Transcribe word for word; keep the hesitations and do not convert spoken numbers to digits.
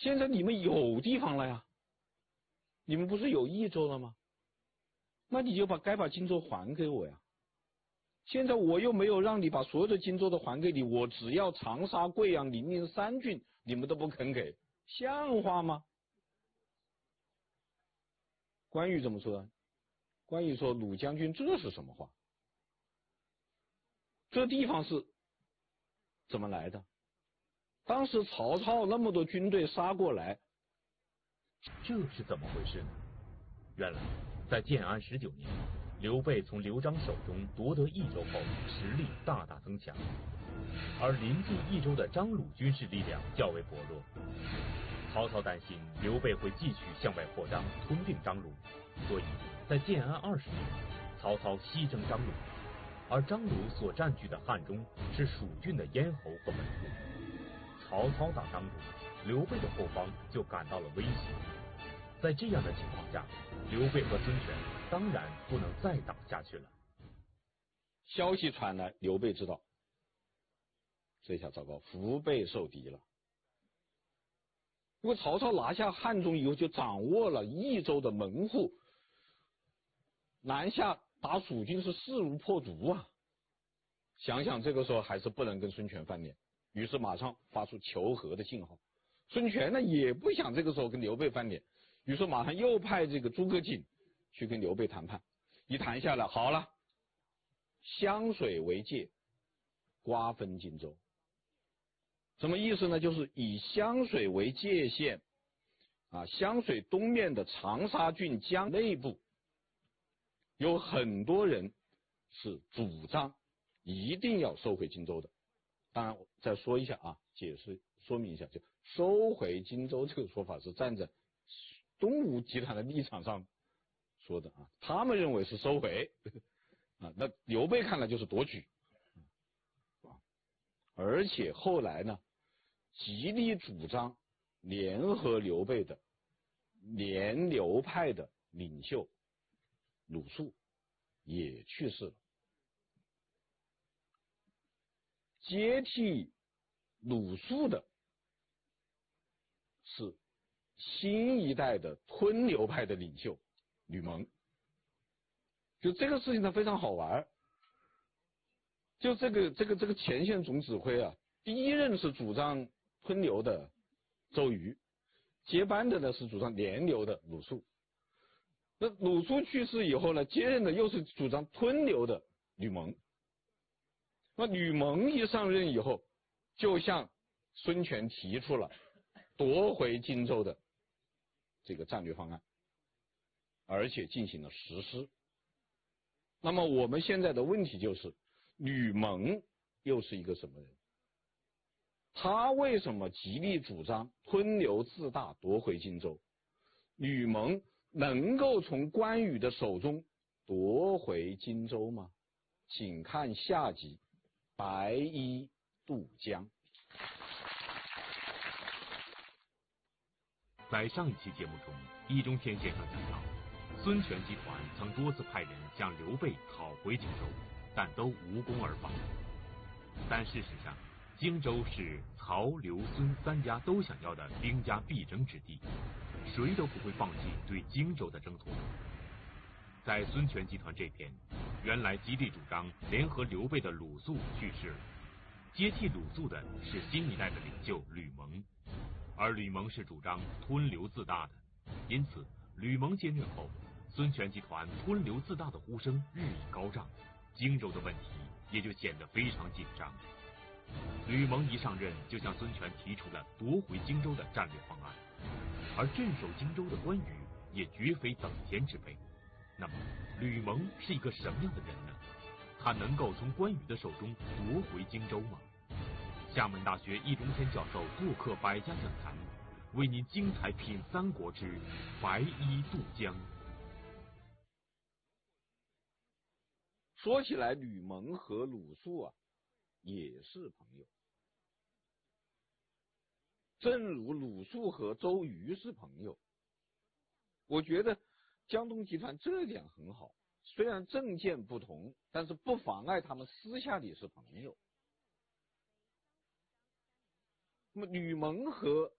现在你们有地方了呀，你们不是有益州了吗？那你就把该把荆州还给我呀。现在我又没有让你把所有的荆州都还给你，我只要长沙、贵阳、零陵三郡，你们都不肯给，像话吗？关羽怎么说？关羽说：“鲁将军，这是什么话？这地方是怎么来的？当时曹操那么多军队杀过来， 这是怎么回事呢？原来，在建安十九年，刘备从刘璋手中夺得益州后，实力大大增强，而临近益州的张鲁军事力量较为薄弱。曹操担心刘备会继续向外扩张，吞并张鲁，所以在建安二十年，曹操西征张鲁，而张鲁所占据的汉中是蜀郡的咽喉和门户。曹操打张鲁，刘备的后方就感到了威胁。在这样的情况下，刘备和孙权当然不能再打下去了。 消息传来，刘备知道，这下糟糕，腹背受敌了。因为曹操拿下汉中以后，就掌握了益州的门户，南下打蜀军是势如破竹啊！想想这个时候还是不能跟孙权翻脸，于是马上发出求和的信号。孙权呢也不想这个时候跟刘备翻脸，于是马上又派这个诸葛瑾去跟刘备谈判。一谈下来，好了，湘水为界，瓜分荆州。什么意思呢？就是以湘水为界限，啊，湘水东面的长沙郡江内部，有很多人是主张一定要收回荆州的。当然，再说一下啊，解释说明一下，就收回荆州这个说法是站在东吴集团的立场上说的啊，他们认为是收回啊，那刘备看来就是夺取啊，而且后来呢，极力主张联合刘备的联刘派的领袖鲁肃也去世了，接替鲁肃的是新一代的吞刘派的领袖吕蒙。就这个事情呢非常好玩，就这个这个这个前线总指挥啊，第一任是主张吞刘的周瑜，接班的呢是主张联刘的鲁肃。那鲁肃去世以后呢，接任的又是主张吞刘的吕蒙。那吕蒙一上任以后，就向孙权提出了夺回荆州的这个战略方案，而且进行了实施。那么我们现在的问题就是，吕蒙又是一个什么人？他为什么极力主张吞刘自大夺回荆州？吕蒙能够从关羽的手中夺回荆州吗？请看下集白衣渡江。 在上一期节目中，易中天先生讲到，孙权集团曾多次派人向刘备讨回荆州，但都无功而返。但事实上，荆州是曹、刘、孙三家都想要的兵家必争之地，谁都不会放弃对荆州的争夺。在孙权集团这边，原来极力主张联合刘备的鲁肃去世了，接替鲁肃的是新一代的领袖吕蒙，而吕蒙是主张吞刘自大的，因此吕蒙接任后，孙权集团吞刘自大的呼声日益高涨，荆州的问题也就显得非常紧张。吕蒙一上任就向孙权提出了夺回荆州的战略方案，而镇守荆州的关羽也绝非等闲之辈。那么吕蒙是一个什么样的人呢？他能够从关羽的手中夺回荆州吗？厦门大学易中天教授做客百家讲坛，为您精彩品三国之白衣渡江。 说起来，吕蒙和鲁肃啊也是朋友，正如鲁肃和周瑜是朋友。我觉得江东集团这点很好，虽然政见不同，但是不妨碍他们私下里是朋友。那么吕蒙和